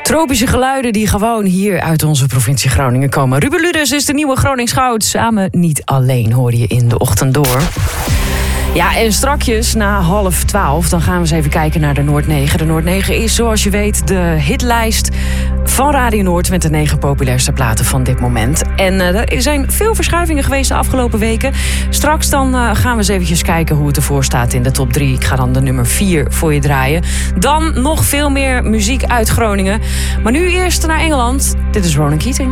Tropische geluiden die gewoon hier uit onze provincie Groningen komen. Ruben Luders is de nieuwe Gronings Goud. Samen niet alleen, hoor je in de ochtend door. Ja, en strakjes na 11:30, dan gaan we eens even kijken naar de Noord 9. De Noord 9 is, zoals je weet, de hitlijst van Radio Noord met de 9 populairste platen van dit moment. En er zijn veel verschuivingen geweest de afgelopen weken. Straks dan gaan we eens eventjes kijken hoe het ervoor staat in de top 3. Ik ga dan de nummer 4 voor je draaien. Dan nog veel meer muziek uit Groningen. Maar nu eerst naar Engeland. Dit is Ronan Keating.